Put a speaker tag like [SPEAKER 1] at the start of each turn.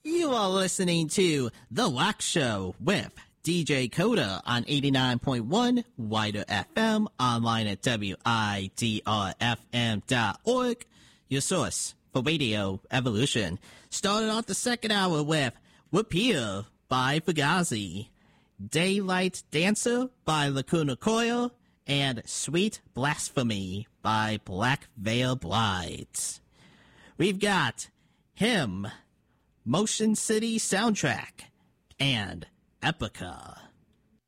[SPEAKER 1] You are listening to The Wax Show with DJ Coda on 89.1 Wider FM, online at WIDRFM.org, your source for radio evolution. Started off the second hour with Repeal by Fugazi, Daylight Dancer by Lacuna Coil, and Sweet Blasphemy by Black Veil Blight. We've got Him, Motion City Soundtrack, and Epica.